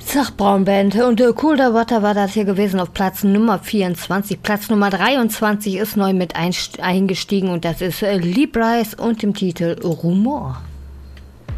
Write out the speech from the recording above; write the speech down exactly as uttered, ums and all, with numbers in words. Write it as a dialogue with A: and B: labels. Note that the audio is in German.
A: Zach Brown Band und äh, Cool the Water war das hier gewesen auf Platz Nummer vierundzwanzig. Platz Nummer dreiundzwanzig ist neu mit einst- eingestiegen und das ist äh, Lee Brice und dem Titel Rumor.